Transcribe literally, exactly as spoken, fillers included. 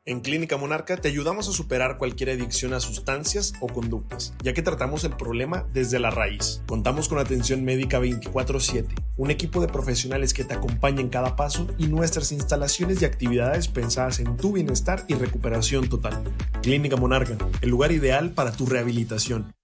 En Clínica Monarca te ayudamos a superar cualquier adicción a sustancias o conductas, ya que tratamos el problema desde la raíz. Contamos con atención médica veinticuatro siete, un equipo de profesionales que te acompaña en cada paso y nuestras instalaciones y actividades pensadas en tu bienestar y recuperación total. Clínica Monarca, el lugar ideal para tu rehabilitación.